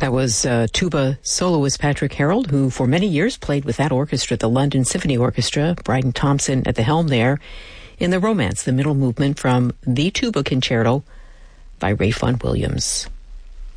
That was tuba soloist Patrick Harold, who for many years played with that orchestra, the London Symphony Orchestra. Bryden Thompson at the helm there in the Romance, the middle movement from the Tuba Concerto by Ralph Vaughan Williams.